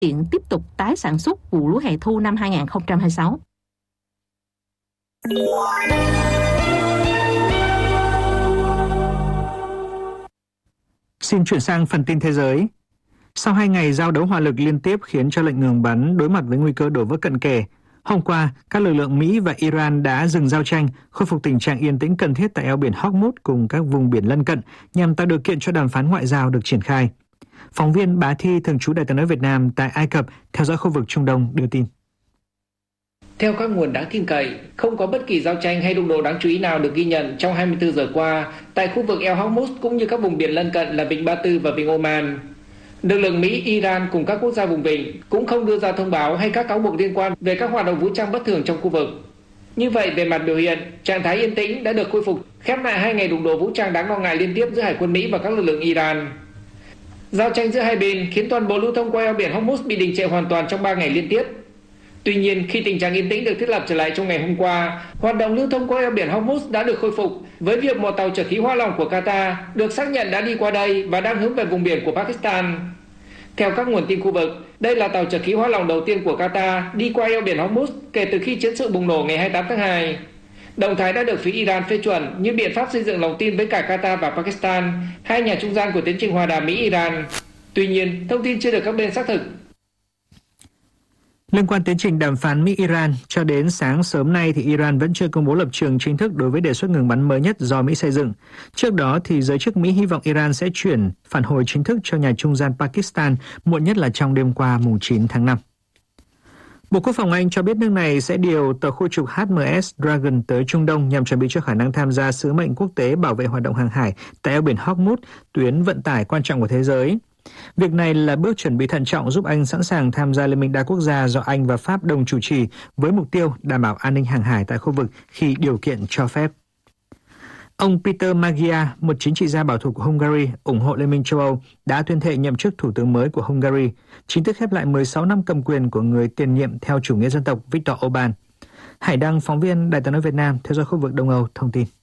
hiện tiếp tục tái sản xuất vụ lúa hè thu năm 2026. Xin chuyển sang phần tin thế giới. Sau 2 ngày giao đấu hỏa lực liên tiếp khiến cho lệnh ngừng bắn đối mặt với nguy cơ đổ vỡ cận kề, hôm qua, các lực lượng Mỹ và Iran đã dừng giao tranh, khôi phục tình trạng yên tĩnh cần thiết tại eo biển Hormuz cùng các vùng biển lân cận nhằm tạo điều kiện cho đàm phán ngoại giao được triển khai. Phóng viên Bá Thi, thường trú Đài Tiếng nói Việt Nam tại Ai Cập, theo dõi khu vực Trung Đông đưa tin. Theo các nguồn đáng tin cậy, không có bất kỳ giao tranh hay đụng độ đáng chú ý nào được ghi nhận trong 24 giờ qua tại khu vực eo Hormuz cũng như các vùng biển lân cận là Vịnh Ba Tư và Vịnh Oman. Lực lượng Mỹ, Iran cùng các quốc gia vùng vịnh cũng không đưa ra thông báo hay các cáo buộc liên quan về các hoạt động vũ trang bất thường trong khu vực. Như vậy, về mặt biểu hiện, trạng thái yên tĩnh đã được khôi phục, khép lại 2 ngày đụng độ vũ trang đáng lo ngại liên tiếp giữa Hải quân Mỹ và các lực lượng Iran. Giao tranh giữa hai bên khiến toàn bộ lưu thông qua eo biển Hormuz bị đình trệ hoàn toàn trong 3 ngày liên tiếp. Tuy nhiên, khi tình trạng yên tĩnh được thiết lập trở lại trong ngày hôm qua, hoạt động lưu thông qua eo biển Hormuz đã được khôi phục với việc một tàu chở khí hoa lỏng của Qatar được xác nhận đã đi qua đây và đang hướng về vùng biển của Pakistan. Theo các nguồn tin khu vực, đây là tàu chở khí hoa lỏng đầu tiên của Qatar đi qua eo biển Hormuz kể từ khi chiến sự bùng nổ ngày 28 tháng 2. Động thái đã được phía Iran phê chuẩn như biện pháp xây dựng lòng tin với cả Qatar và Pakistan, hai nhà trung gian của tiến trình hòa đàm Mỹ-Iran. Tuy nhiên, thông tin chưa được các bên xác thực. Liên quan tiến trình đàm phán Mỹ-Iran, cho đến sáng sớm nay thì Iran vẫn chưa công bố lập trường chính thức đối với đề xuất ngừng bắn mới nhất do Mỹ xây dựng. Trước đó thì giới chức Mỹ hy vọng Iran sẽ chuyển phản hồi chính thức cho nhà trung gian Pakistan muộn nhất là trong đêm qua mùng 9 tháng 5. Bộ Quốc phòng Anh cho biết nước này sẽ điều tàu khu trục HMS Dragon tới Trung Đông nhằm chuẩn bị cho khả năng tham gia sứ mệnh quốc tế bảo vệ hoạt động hàng hải tại eo biển Hormuz, tuyến vận tải quan trọng của thế giới. Việc này là bước chuẩn bị thận trọng giúp Anh sẵn sàng tham gia Liên minh đa quốc gia do Anh và Pháp đồng chủ trì với mục tiêu đảm bảo an ninh hàng hải tại khu vực khi điều kiện cho phép. Ông Peter Magyar, một chính trị gia bảo thủ của Hungary ủng hộ Liên minh châu Âu, đã tuyên thệ nhậm chức thủ tướng mới của Hungary, chính thức khép lại 16 năm cầm quyền của người tiền nhiệm theo chủ nghĩa dân tộc Viktor Orbán. Hải Đăng, phóng viên Đài Tiếng nói Việt Nam theo dõi khu vực Đông Âu thông tin.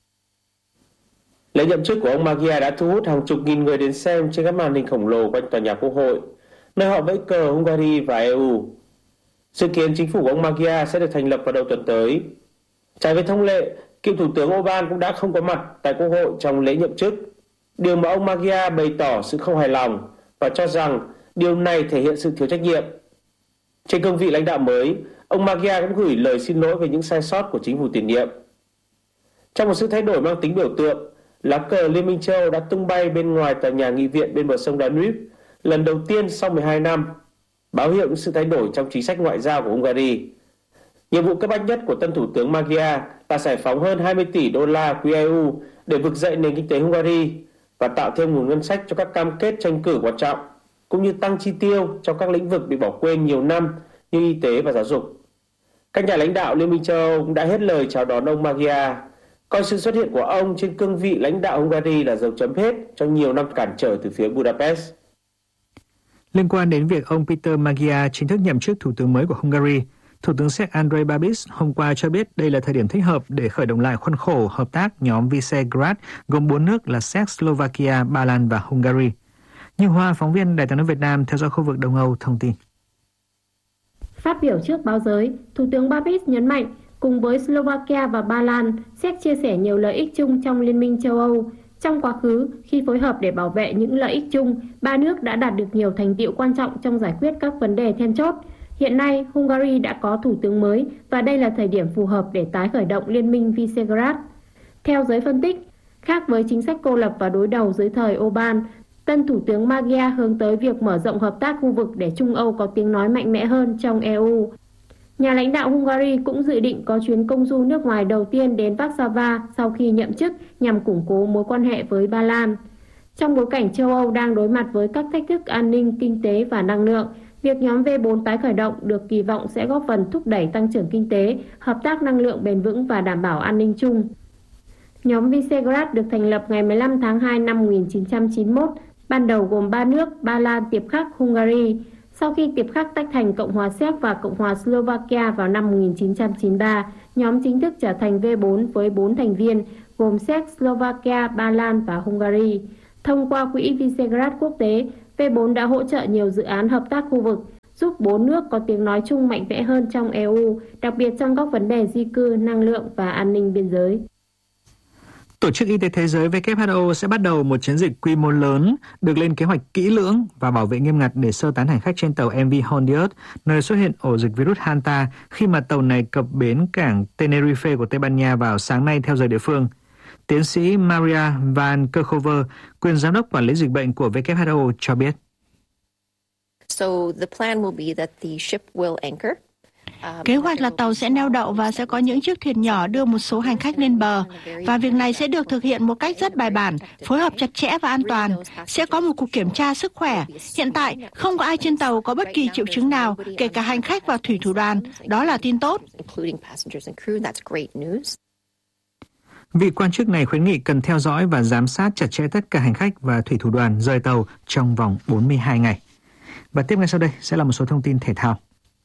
Lễ nhậm chức của ông Magyar đã thu hút hàng chục nghìn người đến xem trên các màn hình khổng lồ quanh tòa nhà Quốc hội, nơi họ vẫy cờ Hungary và EU. Dự kiến chính phủ của ông Magyar sẽ được thành lập vào đầu tuần tới. Trái với thông lệ, cựu thủ tướng Orbán cũng đã không có mặt tại Quốc hội trong lễ nhậm chức, điều mà ông Magyar bày tỏ sự không hài lòng và cho rằng điều này thể hiện sự thiếu trách nhiệm. Trên cương vị lãnh đạo mới, ông Magyar cũng gửi lời xin lỗi về những sai sót của chính phủ tiền nhiệm. Trong một sự thay đổi mang tính biểu tượng, lá cờ Liên minh châu Âu đã tung bay bên ngoài tòa nhà nghị viện bên bờ sông Danube lần đầu tiên sau 12 năm, báo hiệu những sự thay đổi trong chính sách ngoại giao của Hungary. Nhiệm vụ cấp bách nhất của tân thủ tướng Magyar là giải phóng hơn 20 tỷ đô la quỹ EU để vực dậy nền kinh tế Hungary và tạo thêm nguồn ngân sách cho các cam kết tranh cử quan trọng, cũng như tăng chi tiêu trong các lĩnh vực bị bỏ quên nhiều năm như y tế và giáo dục. Các nhà lãnh đạo Liên minh châu Âu cũng đã hết lời chào đón ông Magyar, coi sự xuất hiện của ông trên cương vị lãnh đạo Hungary là dấu chấm hết trong nhiều năm cản trở từ phía Budapest. Liên quan đến việc ông Peter Magyar chính thức nhậm chức thủ tướng mới của Hungary, Thủ tướng Séc Andrej Babiš hôm qua cho biết đây là thời điểm thích hợp để khởi động lại khuôn khổ hợp tác nhóm Visegrad gồm 4 nước là Séc, Slovakia, Ba Lan và Hungary. Như Hoa, phóng viên Đài Tiếng nói Việt Nam theo dõi khu vực Đông Âu thông tin. Phát biểu trước báo giới, Thủ tướng Babiš nhấn mạnh cùng với Slovakia và Ba Lan, Séc chia sẻ nhiều lợi ích chung trong Liên minh châu Âu. Trong quá khứ, khi phối hợp để bảo vệ những lợi ích chung, ba nước đã đạt được nhiều thành tựu quan trọng trong giải quyết các vấn đề then chốt. Hiện nay, Hungary đã có thủ tướng mới và đây là thời điểm phù hợp để tái khởi động Liên minh Visegrad. Theo giới phân tích, khác với chính sách cô lập và đối đầu dưới thời Orbán, tân thủ tướng Magyar hướng tới việc mở rộng hợp tác khu vực để Trung Âu có tiếng nói mạnh mẽ hơn trong EU. Nhà lãnh đạo Hungary cũng dự định có chuyến công du nước ngoài đầu tiên đến Warsaw sau khi nhậm chức nhằm củng cố mối quan hệ với Ba Lan. Trong bối cảnh châu Âu đang đối mặt với các thách thức an ninh, kinh tế và năng lượng, việc nhóm V4 tái khởi động được kỳ vọng sẽ góp phần thúc đẩy tăng trưởng kinh tế, hợp tác năng lượng bền vững và đảm bảo an ninh chung. Nhóm Visegrad được thành lập ngày 15 tháng 2 năm 1991, ban đầu gồm 3 nước Ba Lan, Tiệp Khắc, Hungary. Sau khi Tiệp Khắc tách thành Cộng hòa Séc và Cộng hòa Slovakia vào năm 1993, nhóm chính thức trở thành V4 với 4 thành viên gồm Séc, Slovakia, Ba Lan và Hungary. Thông qua Quỹ Visegrad quốc tế, V4 đã hỗ trợ nhiều dự án hợp tác khu vực, giúp 4 nước có tiếng nói chung mạnh mẽ hơn trong EU, đặc biệt trong các vấn đề di cư, năng lượng và an ninh biên giới. Tổ chức Y tế Thế giới WHO sẽ bắt đầu một chiến dịch quy mô lớn được lên kế hoạch kỹ lưỡng và bảo vệ nghiêm ngặt để sơ tán hành khách trên tàu MV Hondios, nơi xuất hiện ổ dịch virus Hanta khi mà tàu này cập bến cảng Tenerife của Tây Ban Nha vào sáng nay theo giờ địa phương. Tiến sĩ Maria Van Kerkhove, quyền giám đốc quản lý dịch bệnh của WHO cho biết. Kế hoạch là tàu sẽ neo đậu và sẽ có những chiếc thuyền nhỏ đưa một số hành khách lên bờ. Và việc này sẽ được thực hiện một cách rất bài bản, phối hợp chặt chẽ và an toàn. Sẽ có một cuộc kiểm tra sức khỏe. Hiện tại, không có ai trên tàu có bất kỳ triệu chứng nào, kể cả hành khách và thủy thủ đoàn. Đó là tin tốt. Vị quan chức này khuyến nghị cần theo dõi và giám sát chặt chẽ tất cả hành khách và thủy thủ đoàn rời tàu trong vòng 42 ngày. Và tiếp ngay sau đây sẽ là một số thông tin thể thao.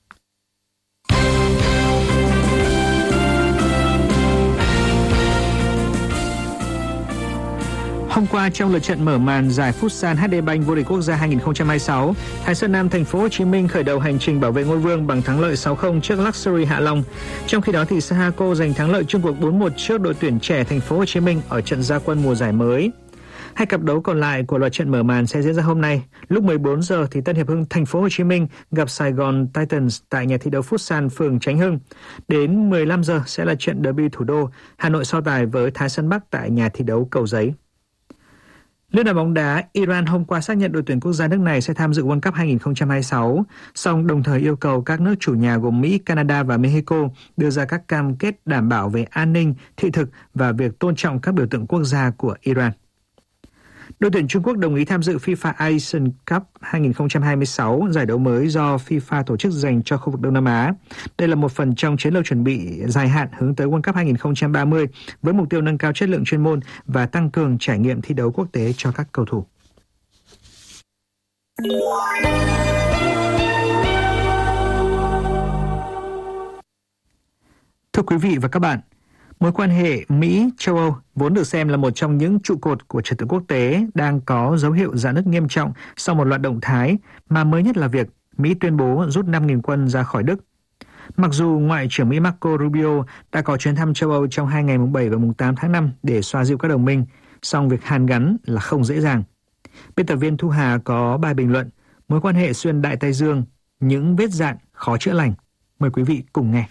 Hôm qua trong lượt trận mở màn giải Futsal HD Bank vô địch quốc gia 2026, Thái Sơn Nam Thành phố Hồ Chí Minh khởi đầu hành trình bảo vệ ngôi vương bằng thắng lợi 6-0 trước Luxury Hạ Long. Trong khi đó thì Sahako giành thắng lợi chung cuộc 4-1 trước đội tuyển trẻ Thành phố Hồ Chí Minh ở trận ra quân mùa giải mới. Hai cặp đấu còn lại của loạt trận mở màn sẽ diễn ra hôm nay. Lúc 14 giờ thì Tân Hiệp Hưng Thành phố Hồ Chí Minh gặp Sài Gòn Titans tại nhà thi đấu Futsal phường Chánh Hưng. Đến 15 giờ sẽ là trận derby thủ đô Hà Nội so tài với Thái Sơn Bắc tại nhà thi đấu Cầu Giấy. Liên đoàn bóng đá Iran hôm qua xác nhận đội tuyển quốc gia nước này sẽ tham dự World Cup 2026, song đồng thời yêu cầu các nước chủ nhà gồm Mỹ, Canada và Mexico đưa ra các cam kết đảm bảo về an ninh, thị thực và việc tôn trọng các biểu tượng quốc gia của Iran. Đội tuyển Trung Quốc đồng ý tham dự FIFA Asian Cup 2026, giải đấu mới do FIFA tổ chức dành cho khu vực Đông Nam Á. Đây là một phần trong chiến lược chuẩn bị dài hạn hướng tới World Cup 2030 với mục tiêu nâng cao chất lượng chuyên môn và tăng cường trải nghiệm thi đấu quốc tế cho các cầu thủ. Thưa quý vị và các bạn, mối quan hệ Mỹ-châu Âu vốn được xem là một trong những trụ cột của trật tự quốc tế đang có dấu hiệu rạn nứt nghiêm trọng sau một loạt động thái mà mới nhất là việc Mỹ tuyên bố rút 5.000 quân ra khỏi Đức. Mặc dù Ngoại trưởng Mỹ Marco Rubio đã có chuyến thăm châu Âu trong 2 ngày mùng 7 và mùng 8 tháng 5 để xoa dịu các đồng minh, song việc hàn gắn là không dễ dàng. Biên tập viên Thu Hà có bài bình luận mối quan hệ xuyên Đại Tây Dương, những vết rạn khó chữa lành. Mời quý vị cùng nghe.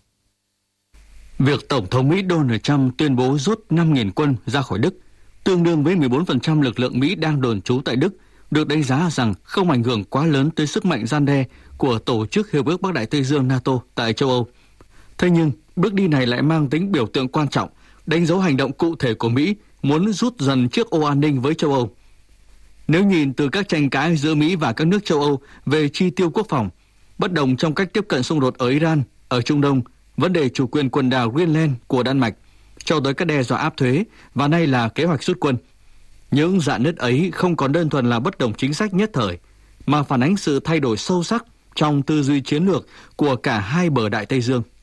Việc Tổng thống Mỹ Donald Trump tuyên bố rút 5.000 quân ra khỏi Đức, tương đương với 14% lực lượng Mỹ đang đồn trú tại Đức, được đánh giá rằng không ảnh hưởng quá lớn tới sức mạnh răn đe của Tổ chức Hiệp ước Bắc Đại Tây Dương NATO tại châu Âu. Thế nhưng, bước đi này lại mang tính biểu tượng quan trọng, đánh dấu hành động cụ thể của Mỹ muốn rút dần chiếc ô an ninh với châu Âu. Nếu nhìn từ các tranh cãi giữa Mỹ và các nước châu Âu về chi tiêu quốc phòng, bất đồng trong cách tiếp cận xung đột ở Iran, ở Trung Đông, vấn đề chủ quyền quần đảo Greenland của Đan Mạch, cho tới các đe dọa áp thuế và nay là kế hoạch rút quân. Những rạn nứt ấy không còn đơn thuần là bất đồng chính sách nhất thời, mà phản ánh sự thay đổi sâu sắc trong tư duy chiến lược của cả hai bờ Đại Tây Dương.